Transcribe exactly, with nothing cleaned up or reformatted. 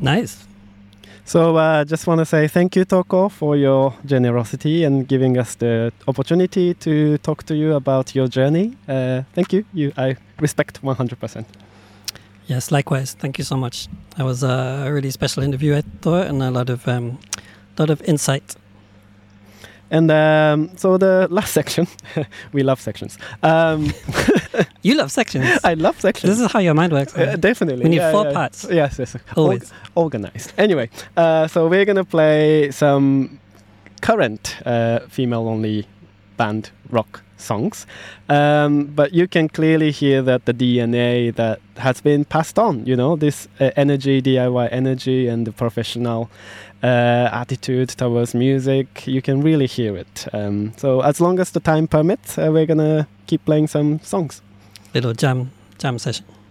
Nice. So I uh, just want to say thank you, Toko, for your generosity and giving us the opportunity to talk to you about your journey. Uh, thank you. You, I respect one hundred percent. Yes, likewise. Thank you so much. That was a really special interview, I thought, and a lot of, um, lot of insight. And um, so the last section, we love sections. Um, you love sections. I love sections. This is how your mind works. Uh, definitely. We need yeah, four yeah. parts. Yes, yes. Always. Or- organized. Anyway, uh, so we're going to play some current uh, female-only band rock songs. Um, but you can clearly hear that the D N A that has been passed on, you know, this uh, energy, D I Y energy and the professional uh, attitude towards music, you can really hear it. Um, so as long as the time permits, uh, we're going to keep playing some songs. Little jam, jam session.